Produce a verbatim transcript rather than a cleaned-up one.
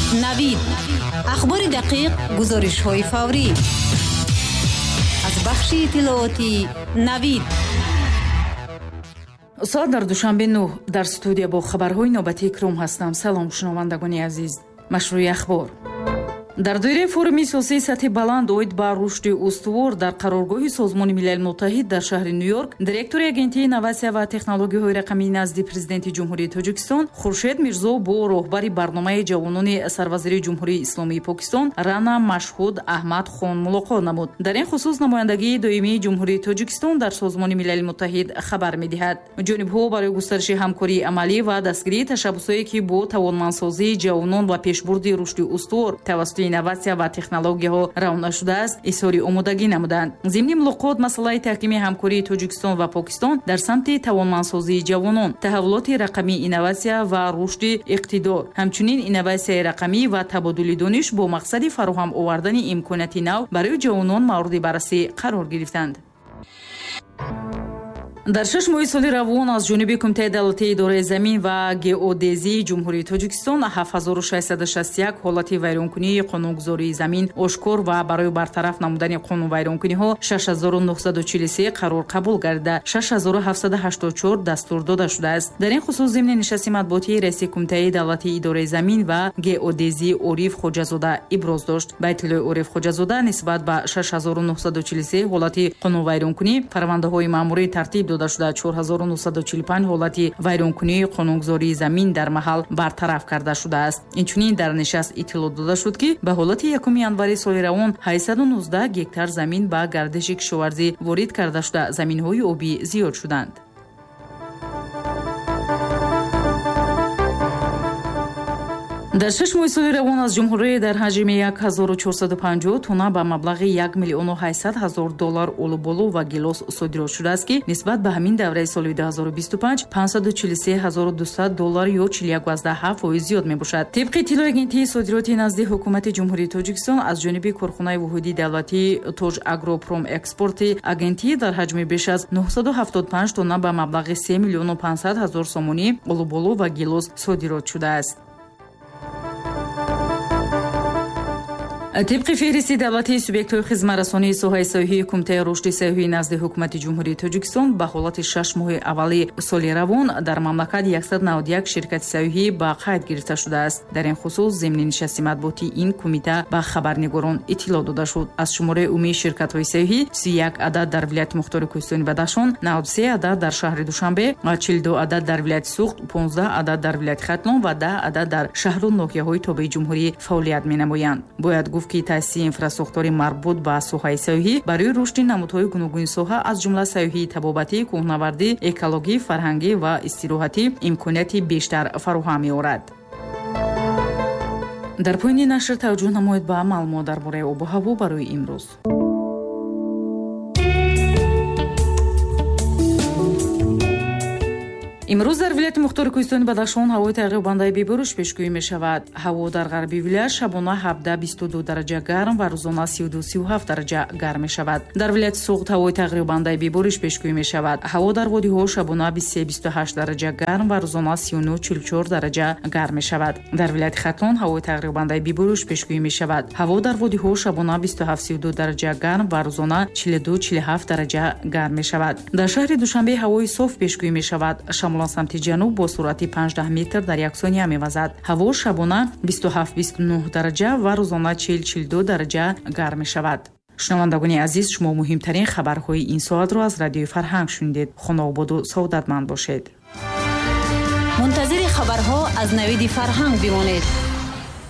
навид ахбори дақиқ, гузоришҳои фаврӣ аз бахши иттилооти навид. соат дар душанбе нӯҳ дар студия бо хабарҳои навбатӣ икром ҳастам. салом шунавандагони азиз. машрӯи ахбор. дар доираи форуми сиёсии сатҳи баланд оид ба рушди устувор дар қароргоҳи созмони милали муттаҳид дар шаҳри Нью-Йорк, директори агентии инноватсия ва технологияҳои рақамӣ назди президенти ҷумҳурии Тоҷикистон Хуршед Мирзо бо роҳбари барномаи ҷавонони сарвазири ҷумҳурии исломии Покистон Рана Машҳуд Аҳмад Хон мулоқот намуд. дар ин хусус намояндагии доимии ҷумҳурии Тоҷикистон дар созмони милали муттаҳид хабар медиҳад. ҷонибҳо барои густариши ҳамкории амалӣ ва дастгирии ташаббусое ки бо тавонмандсозии ҷавонон ва пешбурди рушди устувор тавассути инноватсия ва технологияҳо равона шудааст, изҳори омодагӣ намуданд. зимни мулоқот масъалаи таҳкими ҳамкории Тоҷикистон ва Покистон дар самти тавонмандсозии ҷавонон, таҳаввулоти рақамӣ, инноватсия ва рушди иқтидор, ҳамчунин инноватсияи рақамӣ ва табодули дониш бо мақсади фароҳам овардани имконияти нав барои ҷавонон мавриди баррасӣ қарор гирифтанд. дар шаш моҳи соли равон аз ҷониби Кумитаи давлатии идораи замин ва геодезии ҷумҳурии Тоҷикистон ҳафт ҳазору шашсад и шасту як ҳолати вайронкунии қонунгузории замин ошкор ва барои бартараф намудани қонунвайронкуниҳо шаш ҳазору нуҳсаду чилу се қарор қабул гардида шаш ҳазору ҳафтсаду ҳаштоду чор дастур дода шудааст. дар ин хусус зимни нишасти матбуотии раиси Кумитаи давлатии идораи замин ва геодезии Ориф Хоҷазода иброз дошт. ба иттилои Ориф Хоҷазода нисбат ба шаш ҳазору нуҳсаду чилу се ҳолати қонунвайронкунӣ фармандаҳои маъмурӣ тартиб дода шуда чор ҳазору нуҳсаду чилу панҷ ҳолати вайронкунии қонунгузории замин дар маҳал бартараф карда шудааст. инчунин дар нишаст иттилоъ дода шуд ки ба ҳолати якуми январи соли равон ҳайсаду нуздаҳ гектар замин ба гардиши кишоварзӣ ворид карда шуда заминҳои обӣ зиёд шуданд. дар шаш моҳи соли равон аз ҷумҳурие дар ҳаҷми як ҳазору чорсаду панҷоҳ тонна ба маблағи як миллиону ҳашсад ҳазор доллар олуболу ва гилос содирот шудааст ки нисбат ба ҳамин давраи соли ду ҳазору бисту панҷ панҷсаду чилу се ҳазору дусад доллар ё чилу як ваздаҳ ҳафт фоиз зиёд мебошад. тибқи иттилои агентии содироти назди ҳукумати ҷумҳурии Тоҷикистон аз ҷониби корхонаи воҳидии давлатии Тож Агропром Экспорти агентии дар ҳаҷми беш аз нуҳсаду ҳафтоду панҷ тонна ба маблағи се миллиону панҷсад ҳазор сомонӣ олуболу ва гилос содирот шудааст. тибқи феҳристи давлатии субъектҳои хизматрасонии соҳаи соҳии Кумитаи рушди соҳии назди ҳукумати ҷумҳурии Тоҷикистон ба ҳолати шаш моҳи аввали соли равон дар мамлакат яксад наводу як ширкати соҳӣ ба қайд гирифта шудааст. дар ин хусус зимни нишасти матбуотии ин кумита ба хабарнигорон иттилоъ дода шуд. аз шумораи умумии ширкатҳои соҳӣ си як адад дар вилояти мухтори Кӯҳистони Бадахшон, наводу се адад дар шаҳри Душанбе, чилу ду адад дар вилояти Суғд, понздаҳ адад дар вилояти Хатлон ва даҳ адад дар шаҳру ноҳияҳои тобеи ҷумҳурӣ фаъолият менамоянд. бояд гуфт ки таъсиси инфраструктури марбут ба соҳаи соҳӣ барои рушди намудҳои гуногуни соҳа аз ҷумла соҳаи табобатӣ, кӯҳнавардӣ, экологӣ, фарҳангӣ ва истироҳатӣ имконияти бештар фароҳам меорад. дар поини нашр таваҷҷӯҳ намоед ба маълумот дар бораи обу ҳаво барои имрӯз. имрӯз дар вилояти мухтори Кӯҳистони Бадахшон ҳавои тағйирёбандаи бебориш пешгӯӣ мешавад. ҳаво дар ғарби вилоят шабона ҳабдаҳ бисту ду дараҷа гарм ва рӯзона сию ду сию ҳафт дараҷа гарм мешавад. дар вилояти Суғд ҳавои тағйирёбандаи бебориш пешгӯӣ мешавад. ҳаво дар водиҳо шабона бисту се бисту ҳашт дараҷа гарм ва рӯзона сию нӯҳ чилу чор дараҷа гарм мешавад. дар вилояти Хатлон ҳавои тағйирёбандаи бебориш пешгӯӣ мешавад. ҳаво дар водиҳо шабона бисту ҳафт сию ду дараҷа гарм ва рӯзона чилу ду чилу ҳафт дараҷа гарм мешавад. дар шаҳри Душанбе ҳавои соф пешгӯӣ мешавад. шамолан самти ҷануб бо суръати панҷдах метр дар як сония мевазад. ҳаво шабона бисту ҳафт бисту нӯҳ дараҷа ва рӯзона чил чилу ду дараҷа гарм мешавад. шунавандагони азиз, шумо муҳимтарин хабарҳои ин соатро аз радиои Фарҳанг шунидед. хонободу саодатманд бошед. мунтазири хабарҳо аз навиди Фарҳанг бимонед.